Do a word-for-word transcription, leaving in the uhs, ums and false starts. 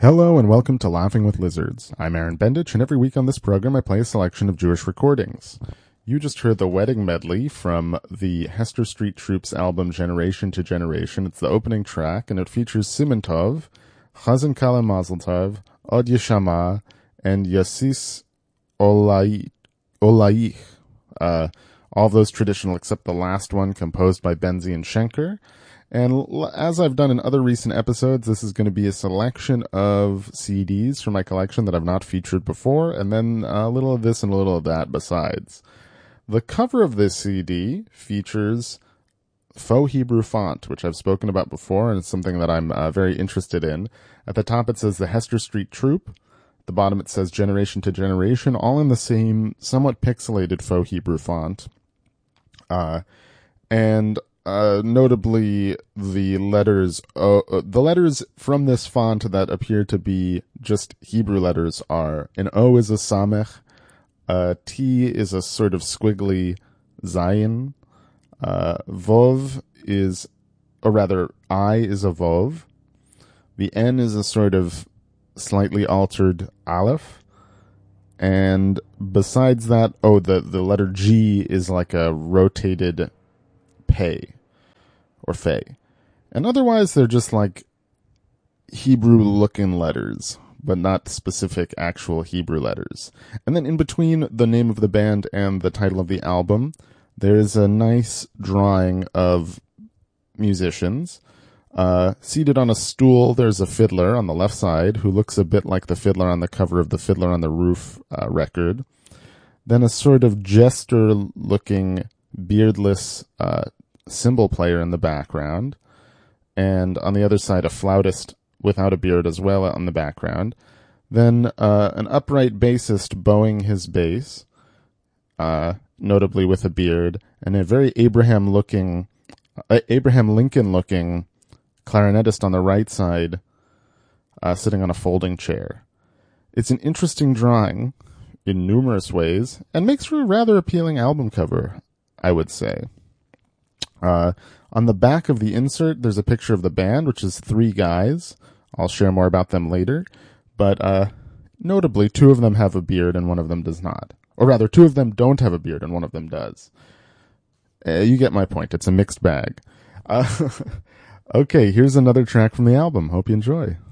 Hello and welcome to Laughing with Lizards. I'm Aaron Bendich, and every week on this program I play a selection of Jewish recordings. You just heard the wedding medley from the Hester Street Troops album Generation to Generation. It's the opening track, and it features Siman Tov, Chazan Kala Mazel Tov, Od Yeshama, and Yasis Olai- Olaich. Uh, all those traditional except the last one, composed by Benzi and Schenker. And as I've done in other recent episodes, this is going to be a selection of C Ds from my collection that I've not featured before, and then a little of this and a little of that besides. The cover of this C D features faux Hebrew font, which I've spoken about before, and it's something that I'm uh, very interested in. At the top it says the Hester Street Troop. At the bottom it says Generation to Generation, all in the same, somewhat pixelated faux Hebrew font. Uh, and Uh, notably, the letters, uh, uh, the letters from this font that appear to be just Hebrew letters are, an O is a Samech, a T is a sort of squiggly Zayin, uh, Vov is, or rather, I is a Vov, the N is a sort of slightly altered Aleph, and besides that, oh, the, the letter G is like a rotated Pei, or Fei. And otherwise, they're just like Hebrew-looking letters, but not specific actual Hebrew letters. And then in between the name of the band and the title of the album, there's a nice drawing of musicians. Uh, seated on a stool, there's a fiddler on the left side, who looks a bit like the fiddler on the cover of the Fiddler on the Roof uh, record. Then a sort of jester-looking, beardless uh cymbal player in the background, and on the other side a flautist without a beard as well on the background. Then uh, an upright bassist bowing his bass, uh, notably with a beard, and a very Abraham-looking, uh, Abraham Lincoln-looking clarinetist on the right side, uh, sitting on a folding chair. It's an interesting drawing in numerous ways, and makes for a rather appealing album cover, I would say. Uh, on the back of the insert, there's a picture of the band, which is three guys. I'll share more about them later. But, uh, notably, two of them have a beard and one of them does not. Or rather, two of them don't have a beard and one of them does. Uh, you get my point. It's a mixed bag. Uh, okay, here's another track from the album. Hope you enjoy.